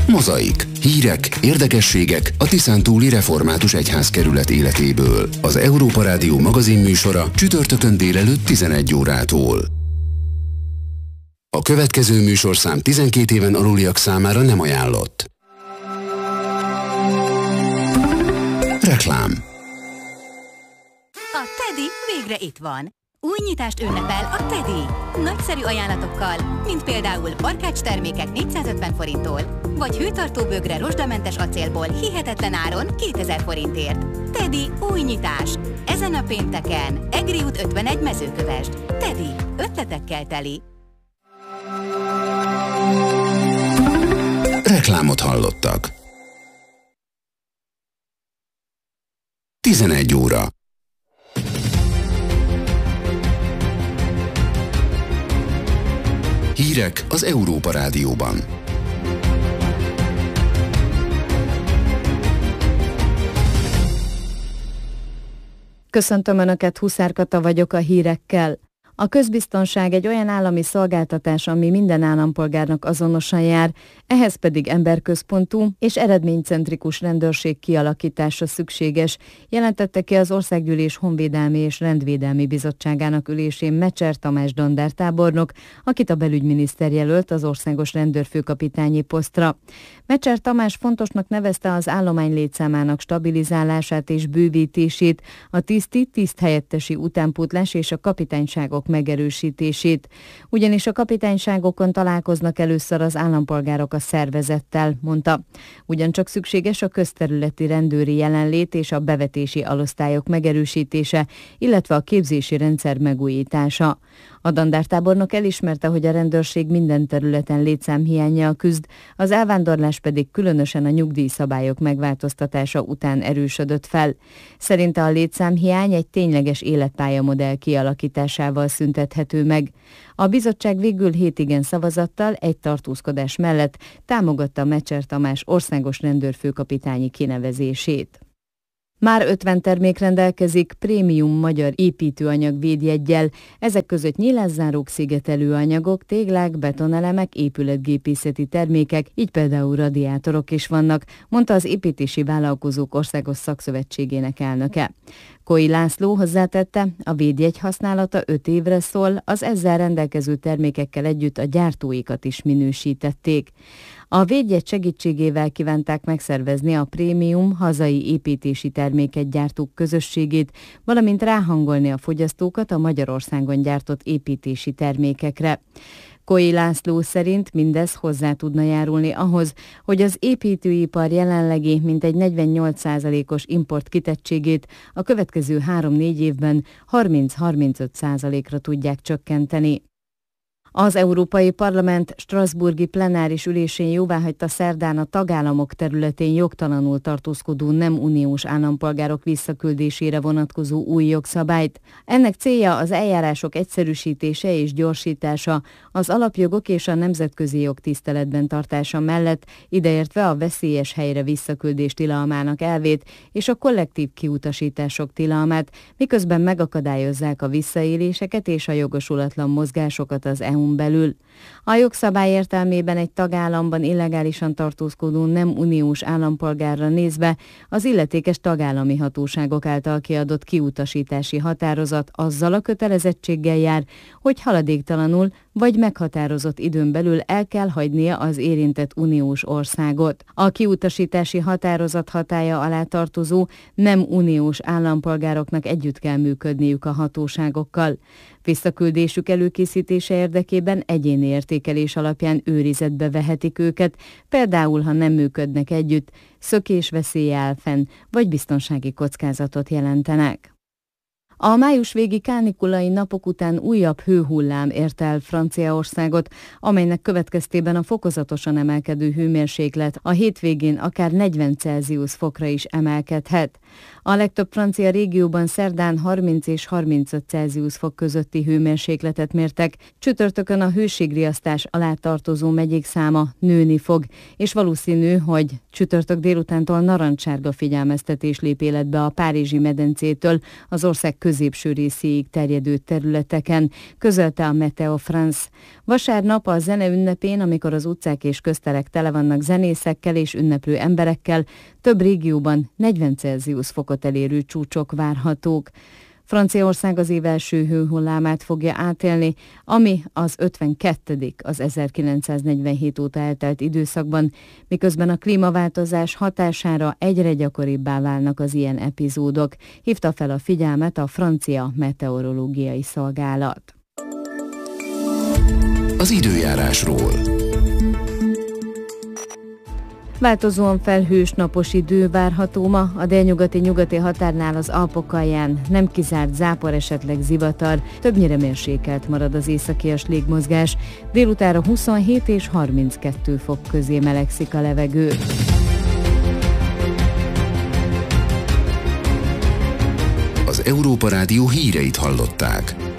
Mozaik. Hírek, érdekességek a Tiszántúli Református Egyházkerület életéből. Az Európa Rádió magazinműsora csütörtökön délelőtt 11 órától. A következő műsorszám 12 éven aluliak számára nem ajánlott. Reklám. A Teddy végre itt van. Új nyitást ünnepel a Teddy. Nagyszerű ajánlatokkal, mint például barkács termékek 450 forinttól, vagy hőtartó bögre rozsdamentes acélból hihetetlen áron 2000 forintért. Teddy új nyitás. Ezen a pénteken, Egri út 51 Mezőkövesd. Teddy, ötletekkel teli. Reklámot hallottak. 11 óra. Hírek az Európa Rádióban. Köszöntöm Önöket, Huszár Kata vagyok a hírekkel. A közbiztonság egy olyan állami szolgáltatás, ami minden állampolgárnak azonosan jár, ehhez pedig emberközpontú és eredménycentrikus rendőrség kialakítása szükséges, jelentette ki az Országgyűlés Honvédelmi és Rendvédelmi Bizottságának ülésén Mecser Tamás dandártábornok, akit a belügyminiszter jelölt az országos rendőrfőkapitányi posztra. Mecser Tamás fontosnak nevezte az állomány létszámának stabilizálását és bővítését, a tiszti, tiszthelyettesi utánpótlás és a kapitányságok megerősítését. Ugyanis a kapitányságokon találkoznak először az állampolgárok a szervezettel, mondta. Ugyancsak szükséges a közterületi rendőri jelenlét és a bevetési alosztályok megerősítése, illetve a képzési rendszer megújítása. A dandártábornok elismerte, hogy a rendőrség minden területen létszámhiánnyal küzd, az elvándorlás pedig különösen a nyugdíjszabályok megváltoztatása után erősödött fel. Szerinte a létszámhiány egy tényleges életpályamodell kialakításával szüntethető meg. A bizottság végül 7 igen szavazattal, egy tartózkodás mellett támogatta Mecser Tamás országos rendőrfőkapitányi kinevezését. Már 50 termék rendelkezik prémium magyar építőanyag védjeggyel, ezek között nyílászárók, szigetelő anyagok, téglák, betonelemek, épületgépészeti termékek, így például radiátorok is vannak, mondta az Építési Vállalkozók Országos Szakszövetségének elnöke. Koi László hozzátette, a védjegy használata 5 évre szól, az ezzel rendelkező termékekkel együtt a gyártóikat is minősítették. A védjegy segítségével kívánták megszervezni a prémium hazai építési terméket gyártók közösségét, valamint ráhangolni a fogyasztókat a Magyarországon gyártott építési termékekre. Koi László szerint mindez hozzá tudna járulni ahhoz, hogy az építőipar jelenlegi mintegy 48%-os import kitettségét a következő 3-4 évben 30-35%-ra tudják csökkenteni. Az Európai Parlament strasbourgi plenáris ülésén jóváhagyta szerdán a tagállamok területén jogtalanul tartózkodó nem uniós állampolgárok visszaküldésére vonatkozó új jogszabályt. Ennek célja az eljárások egyszerűsítése és gyorsítása, az alapjogok és a nemzetközi jog tiszteletben tartása mellett, ideértve a veszélyes helyre visszaküldés tilalmának elvét és a kollektív kiutasítások tilalmát, miközben megakadályozzák a visszaéléseket és a jogosulatlan mozgásokat az EU-n belül. A jogszabály értelmében egy tagállamban illegálisan tartózkodó nem uniós állampolgárra nézve az illetékes tagállami hatóságok által kiadott kiutasítási határozat azzal a kötelezettséggel jár, hogy haladéktalanul vagy meghatározott időn belül el kell hagynia az érintett uniós országot. A kiutasítási határozat hatálya alá tartozó nem uniós állampolgároknak együtt kell működniük a hatóságokkal. Visszaküldésük előkészítése érdekében egyéni értékelés alapján őrizetbe vehetik őket, például ha nem működnek együtt, szökés veszélye áll fenn, vagy biztonsági kockázatot jelentenek. A május végi kánikulai napok után újabb hőhullám érte el Franciaországot, amelynek következtében a fokozatosan emelkedő hőmérséklet a hétvégén akár 40 Celsius fokra is emelkedhet. A legtöbb francia régióban szerdán 30 és 35 Celsius fok közötti hőmérsékletet mértek, csütörtökön a hőségriasztás alá tartozó megyék száma nőni fog, és valószínű, hogy csütörtök délutántól narancssárga figyelmeztetés lép életbe a Párizsi medencétől az ország középső részéig terjedő területeken, közölte a Meteo France. Vasárnap a zene ünnepén, amikor az utcák és közterek tele vannak zenészekkel és ünneplő emberekkel, több régióban 40 Celsius fokot elérő csúcsok várhatók. Franciaország az év első hőhullámát fogja átélni, ami az 52. az 1947 óta eltelt időszakban, miközben a klímaváltozás hatására egyre gyakoribbá válnak az ilyen epizódok, hívta fel a figyelmet a francia meteorológiai szolgálat. Az időjárásról. Változóan felhős napos idő várható ma, a délnyugati-nyugati határnál az Alpok alján nem kizárt zápor, esetleg zivatar, többnyire mérsékelt marad az északias légmozgás, délutára 27 és 32 fok közé melegszik a levegő. Az Európa Rádió híreit hallották.